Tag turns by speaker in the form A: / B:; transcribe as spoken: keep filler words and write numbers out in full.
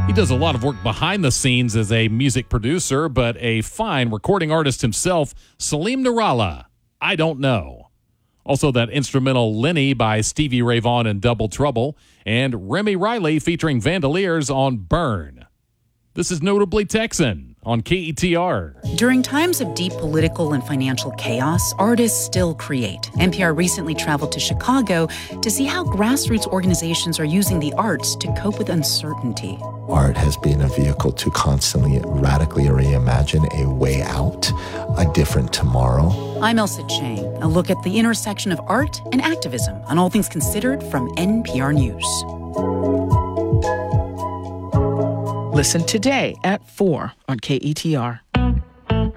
A: He does a lot of work behind the scenes as a music producer, but a fine recording artist himself, Salim Nirala, I Don't Know. Also that instrumental Lenny by Stevie Ray Vaughan and Double Trouble, and Remy Riley featuring Vandaliers on Burn. This is Notably Texan on K E T R.
B: During times of deep political and financial chaos, artists still create. N P R recently traveled to Chicago to see how grassroots organizations are using the arts to cope with uncertainty.
C: Art has been a vehicle to constantly radically reimagine a way out, a different tomorrow.
B: I'm Elsa Chang. A look at the intersection of art and activism on All Things Considered from N P R News.
D: Listen today at four on K E T R.